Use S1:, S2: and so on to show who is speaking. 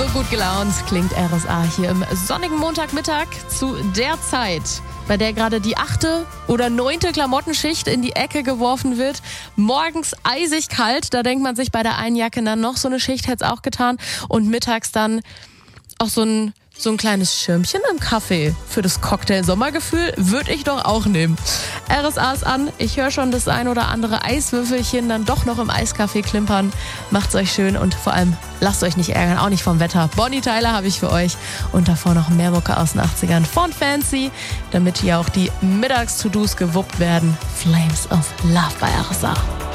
S1: gut gelaunt klingt RSA hier im sonnigen Montagmittag zu der Zeit, bei der gerade die 8. oder 9. Klamottenschicht in die Ecke geworfen wird. Morgens eisig kalt, da denkt man sich bei der einen Jacke dann noch, so eine Schicht hätte es auch getan. Und mittags dann auch so ein kleines Schirmchen im Kaffee für das Cocktail-Sommergefühl würde ich doch auch nehmen. RSA ist an. Ich höre schon das ein oder andere Eiswürfelchen dann doch noch im Eiskaffee klimpern. Macht's euch schön und vor allem lasst euch nicht ärgern, auch nicht vom Wetter. Bonnie Tyler habe ich für euch und davor noch mehr Mucke aus den 80ern von Fancy, damit hier auch die Mittags-To-Dos gewuppt werden. Flames of Love bei RSA.